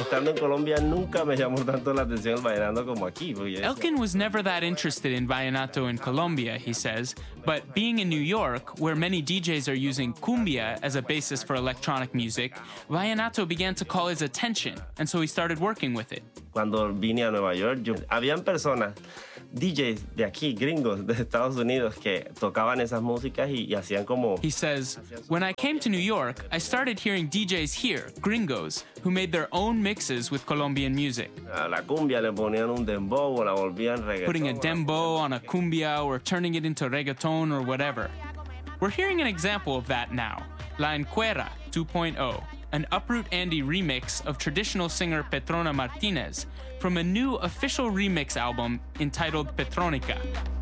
estando en Colombia nunca me llamó tanto la atención el vallenato como aquí. Elkin was never that interested in vallenato in Colombia, he says, but being in New York, where many DJs are using cumbia as a basis for electronic music, vallenato began to call his attention, and so he started working with it. Cuando vine a Nueva York, habían personas, DJs de aquí, gringos de Estados Unidos, que tocaban esas músicas y hacían como... He says, when I came to New York, I started hearing DJs here, gringos, who made their own mixes with Colombian music. A la cumbia le ponían un dembow o la volvían reggaeton. Putting a dembow on a cumbia or turning it into reggaeton or whatever. We're hearing an example of that now, La Encuera 2.0, an Uproot Andy remix of traditional singer Petrona Martinez from a new official remix album entitled Petronica.